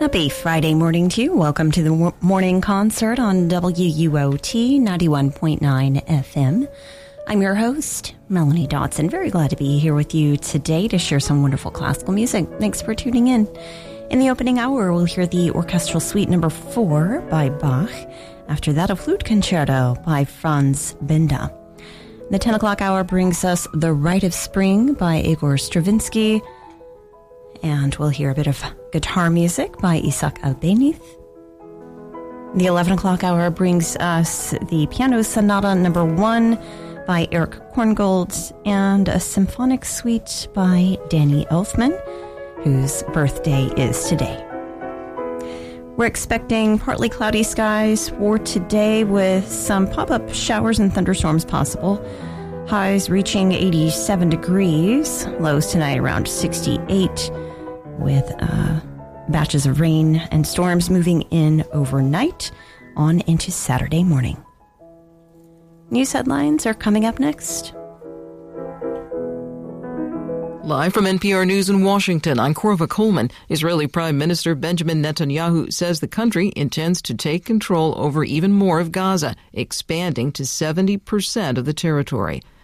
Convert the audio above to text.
Happy Friday morning to you. Welcome to the morning concert on WUOT 91.9 FM. I'm your host, Melanie Dotson. Very glad to be here with you today to share some wonderful classical music. Thanks for tuning in. In the opening hour, we'll hear the Orchestral Suite number 4 by Bach. After that, a flute concerto by Franz Benda. The 10 o'clock hour brings us The Rite of Spring by Igor Stravinsky. And we'll hear a bit of guitar music by Isaac Albéniz. The 11 o'clock hour brings us the Piano Sonata number 1 by Eric Korngold and a symphonic suite by Danny Elfman, whose birthday is today. We're expecting partly cloudy skies for today with some pop-up showers and thunderstorms possible. Highs reaching 87 degrees, lows tonight around 68, with batches of rain and storms moving in overnight on into Saturday morning. News headlines are coming up next. Live from NPR News in Washington, I'm Korva Coleman. Israeli Prime Minister Benjamin Netanyahu says the country intends to take control over even more of Gaza, expanding to 70% of the territory.